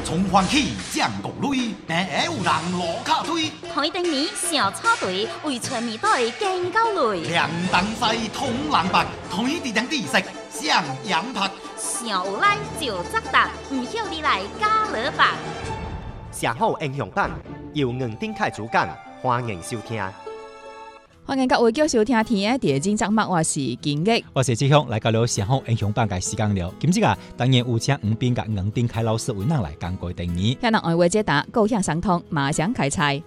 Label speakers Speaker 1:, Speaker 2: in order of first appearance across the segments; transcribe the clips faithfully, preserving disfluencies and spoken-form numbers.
Speaker 1: 從歡喜將國淚，平下有人落卡推。
Speaker 2: 台頂面小草堆，為全面隊更高累。
Speaker 1: 亮燈西通藍白，台地頂地色上陽拍。
Speaker 2: 上有來就責答，唔曉你來加勒白。
Speaker 3: 社好英雄版由吳丁凱主講，歡迎收聽。
Speaker 4: 歡迎各位繼續收聽天嘅第二集節目，我是金玉，
Speaker 5: 我是志雄，來到了社好英雄版嘅時間了。今日啊，當然有請吳斌甲吳丁凱老師為咱來講過定義。
Speaker 4: 向人愛話解答，高興相通，馬上開菜。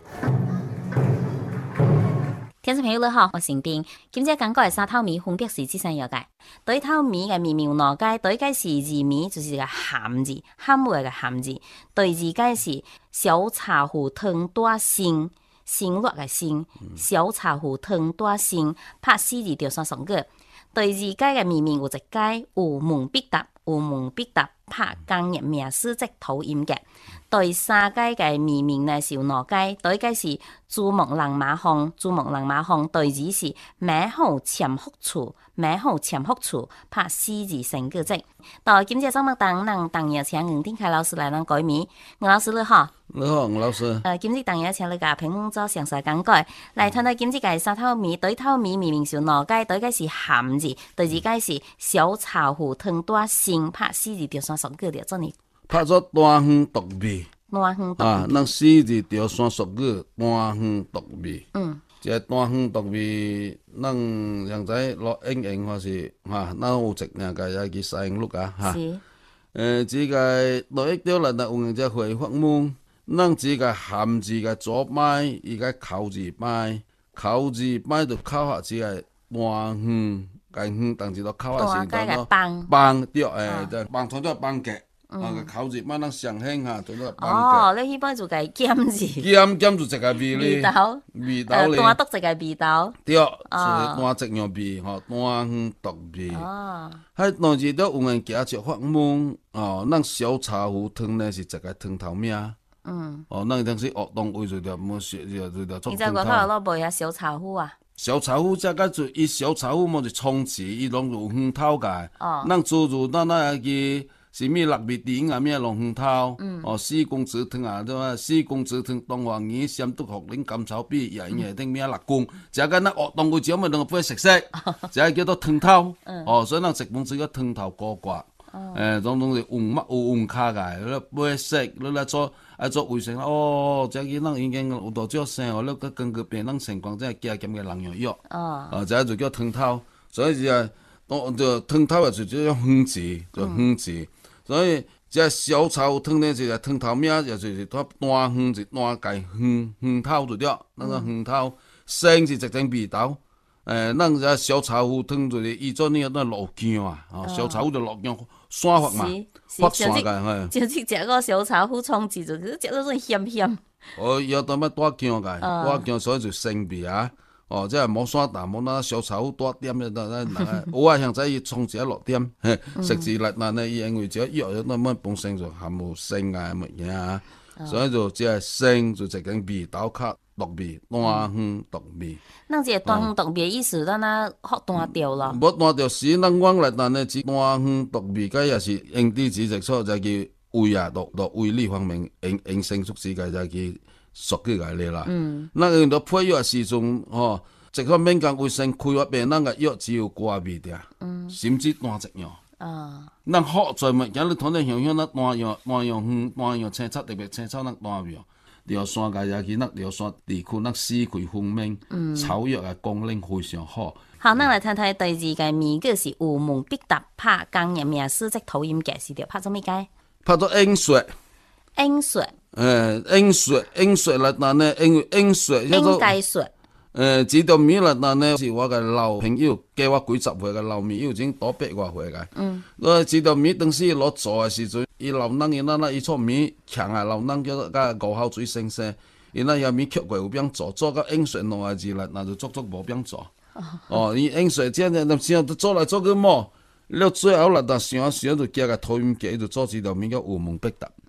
Speaker 2: 聽眾朋友你好，我是丁。今日講過嘅三頭米分別是這三樣嘅。第一頭米嘅咪咪有兩解，第一解是字米，就是個鹹字，鹹味嘅鹹字。第二解是小茶壺湯大聲。sinh落嘅sinh，小茶壺湯大聲，拍四字就算上個。第二屆嘅明明有一屆有問必答，有問必答，拍工業名師即討厭嘅。第三屆嘅明明呢是有兩屆，第一屆是珠穆朗瑪峰，珠穆朗瑪峰。第二是美好潛福厝，美好潛福厝，拍四字成個即。到今日節目當人當然請吳丁凱老師來咱改名，吳老師你好。
Speaker 6: 你好，吳老師。
Speaker 2: 呃，今日當然請你個評論做詳細講解。來睇睇今日嘅三頭米，對頭米明明是兩屆，對個是鹹字，第二屆是小茶壺湯大聲，拍四字就算上個了，真係。
Speaker 6: 拍咗大亨獨味，
Speaker 2: 大亨獨味
Speaker 6: 啊，咱四字條算屬語大亨獨味。嗯，即係大亨獨味，咱現在落英英話是嚇，咱有一兩個也叫西英錄啊嚇。是。誒，這個落一條嚟，咱用隻回發夢，咱這個漢字嘅左擺，伊個口字擺，口字擺就考下這個大亨，個亨當時都考下先到咯。幫幫對誒，就幫同咗幫嘅。啊個口字乜能上興嚇，做咗幫嘅。哦，
Speaker 2: 你迄擺就係兼字。
Speaker 6: 兼兼就一個味咧。味道。味道咧。
Speaker 2: 誒，單獨一個味道。
Speaker 6: 對，是單隻樣味，吼，單哼獨味。哦。喺當時都有人加隻發夢，哦，咱小茶壺湯呢是一個湯頭名。嗯。哦，咱當時學當為咗條冇學就就就做湯頭。你在外頭落賣下小茶壺啊？小茶壺即個就伊小茶壺冇就沖瓷，伊攏有湯頭嘅。哦。咱做做咱那個。是咪六味丁啊？咩龍鳳頭？嗯、哦，四公子湯啊，對嘛？四公子湯當黃魚，三督學領甘草鱉，又係聽咩六公？就係咱學當佢只咪兩個杯食食，就係叫做湯頭。嗯、哦，所以咱食飯只個湯頭過刮。誒、嗯，種種是黃乜有黃卡嘅，你杯食，你嚟做嚟做衛生哦，即係咱已經有多少生哦，你個根據病人情況，即係加減嘅能藥藥。哦，啊，就係就叫湯頭，所以就係當就湯頭啊，就叫做哼字，就哼字。所以即係小茶壺湯呢，就係湯頭名，就就是它單哼就單計哼哼頭就對，那個哼頭聲是直正味道。誒，咱只小茶壺湯就是伊做呢個落薑啊，哦，小茶壺就落薑散發嘛，發散嘅係。
Speaker 2: 就是食個小茶壺沖煮就是食到種鹹鹹。
Speaker 6: 哦，要當乜大薑嘅，大薑所以就生味啊。哦，即係冇散淡，冇那小炒多點咧，那那我啊，現在伊沖一落點，食住嚟，但係因為只藥那麼本身就含冇腥啊乜嘢啊，所以就只係腥就直緊味道較獨味，單哼獨味。
Speaker 2: 咱這單哼獨味意思，咱啊學單調咯。
Speaker 6: 冇單調是咱講嚟，但係只單哼獨味，嗰也是用啲字直說就叫胃啊，落落胃呢方面，應應性屬字嘅就叫。屬於個嚟啦，那用到配藥時陣，吼，一個免講衛生開發病人個藥只有掛味的，甚至單隻藥。啊，咱好在物，今日同你想想，咱單藥、單藥園、單藥青草特別青草，咱單藥，療山個也去，咱療山地區，咱四區分明，草藥嘅功能非常好。
Speaker 2: 好，咱來睇睇第二個名句是有問必答，拍工業名師即討厭嘅是條拍咗咩解？
Speaker 6: 拍咗英術。
Speaker 2: 英術。
Speaker 6: 誒，英術英術嚟，但呢，因為英術一種誒，這條米嚟，但呢是我嘅老朋友，加我幾十歲嘅老朋友，已經多百外歲嘅。嗯，我這條米當時攞做嘅時陣，伊老人伊那那伊做米強啊，老人叫做個五口水先生，伊那有米吸過有邊做，做個英術兩個字嚟，那就足足冇邊做。哦，伊英術即係咁先，做來做去麼？你最後嚟，但想想就加個討厭嘅，就做這條米叫有問必答。